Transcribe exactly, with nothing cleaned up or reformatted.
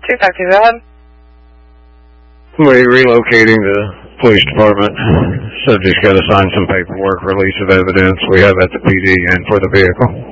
two five two, go ahead. We're relocating the police department, so just got to sign some paperwork, release of evidence we have at the P D and for the vehicle.